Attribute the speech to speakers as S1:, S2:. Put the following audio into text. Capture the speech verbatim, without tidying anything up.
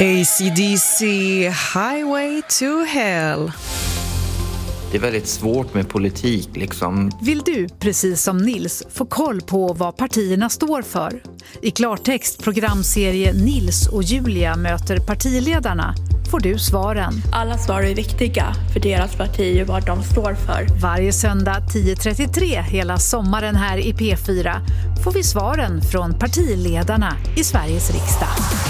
S1: A C D C, Highway to Hell.
S2: Det är väldigt svårt med politik liksom.
S3: Vill du, precis som Nils, få koll på vad partierna står för? I klartext programserie Nils och Julia möter partiledarna får du svaren.
S4: Alla svar är viktiga för deras parti och vad de står för.
S3: Varje söndag tio trettiotre hela sommaren här i P fyra får vi svaren från partiledarna i Sveriges riksdag.